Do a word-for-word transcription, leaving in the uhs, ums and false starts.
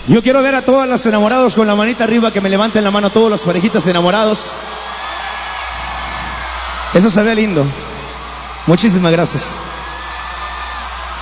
Yo quiero ver a todos los enamorados con la manita arriba, que me levanten la mano todos los parejitas enamorados. Eso se ve lindo. Muchísimas gracias.